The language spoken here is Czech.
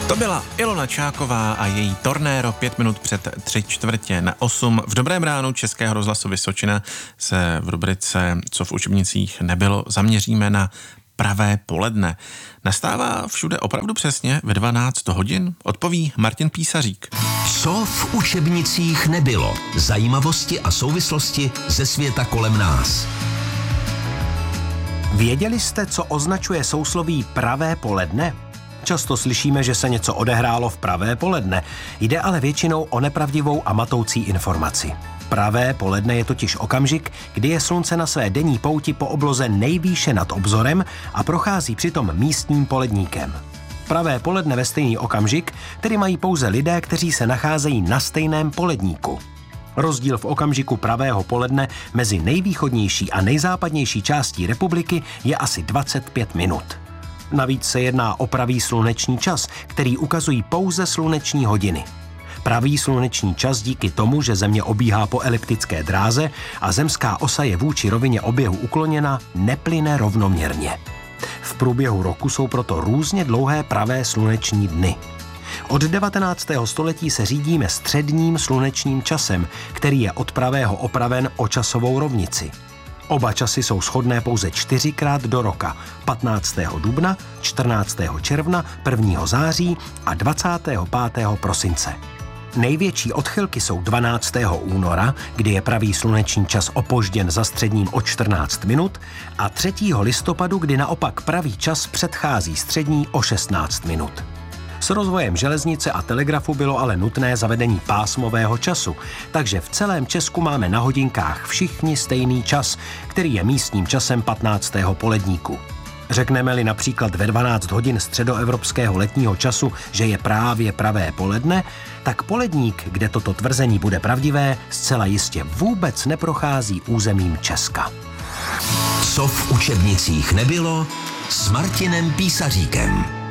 To byla Ilona Čáková a její Tornéro 5 minut před 7:45. V Dobrém ránu Českého rozhlasu Vysočina se v rubrice Co v učebnicích nebylo zaměříme na pravé poledne. Nastává všude opravdu přesně ve 12 hodin? Odpoví Martin Písařík. Co v učebnicích nebylo? Zajímavosti a souvislosti ze světa kolem nás. Věděli jste, co označuje sousloví pravé poledne? Často slyšíme, že se něco odehrálo v pravé poledne. Jde ale většinou o nepravdivou a matoucí informaci. Pravé poledne je totiž okamžik, kdy je slunce na své denní pouti po obloze nejvýše nad obzorem a prochází přitom místním poledníkem. Pravé poledne ve stejný okamžik tedy mají pouze lidé, kteří se nacházejí na stejném poledníku. Rozdíl v okamžiku pravého poledne mezi nejvýchodnější a nejzápadnější částí republiky je asi 25 minut. Navíc se jedná o pravý sluneční čas, který ukazují pouze sluneční hodiny. Pravý sluneční čas díky tomu, že Země obíhá po eliptické dráze a zemská osa je vůči rovině oběhu ukloněna, neplyne rovnoměrně. V průběhu roku jsou proto různě dlouhé pravé sluneční dny. Od 19. století se řídíme středním slunečním časem, který je od pravého opraven o časovou rovnici. Oba časy jsou shodné pouze 4krát do roka, 15. dubna, 14. června, 1. září a 25. prosince. Největší odchylky jsou 12. února, kdy je pravý sluneční čas opožděn za středním o 14 minut, a 3. listopadu, kdy naopak pravý čas předchází střední o 16 minut. S rozvojem železnice a telegrafu bylo ale nutné zavedení pásmového času, takže v celém Česku máme na hodinkách všichni stejný čas, který je místním časem 15. poledníku. Řekneme-li například ve 12 hodin středoevropského letního času, že je právě pravé poledne, tak poledník, kde toto tvrzení bude pravdivé, zcela jistě vůbec neprochází územím Česka. Co v učebnicích nebylo s Martinem Písaříkem.